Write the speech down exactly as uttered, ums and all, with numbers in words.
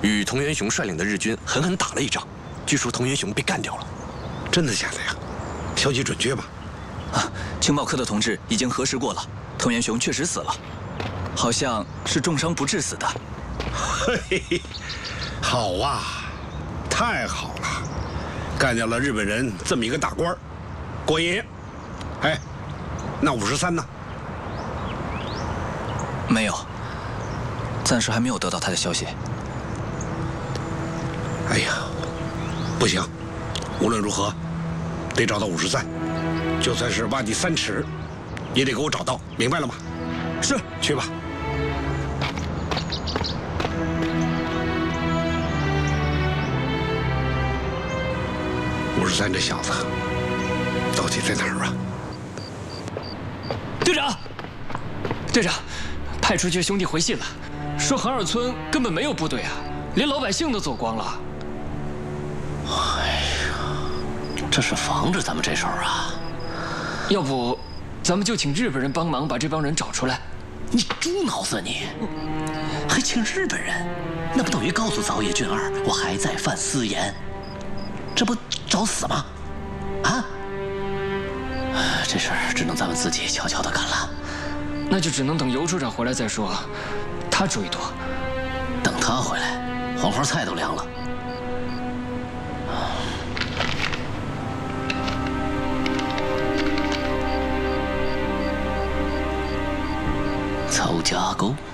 与藤原雄率领的日军狠狠打了一仗，据说藤原雄被干掉了。 真的假的呀？消息准确吗？ 啊，情报科的同志已经核实过了，藤原雄确实死了，好像是重伤不治死的。 嘿嘿，好啊，太好了，干掉了日本人这么一个大官儿，过瘾。哎，那五十三呢？ 没有，暂时还没有得到他的消息。 哎呀，不行，无论如何得找到五十三，就算是挖地三尺，也得给我找到，明白了吗？ 是， 去吧。五十三这小子到底在哪儿啊？ 队长，队长，派出去兄弟回信了，说杭二村根本没有部队啊，连老百姓都走光了。 哎呀，这是防着咱们这手啊！ 要不，咱们就请日本人帮忙把这帮人找出来。 你猪脑子你！还请日本人，那不等于告诉早野俊二我还在犯私盐？这不找死吗？啊！这事儿只能咱们自己悄悄地干了。 那就只能等尤处长回来再说，他主意多。 等他回来，黄花菜都凉了。曹家沟。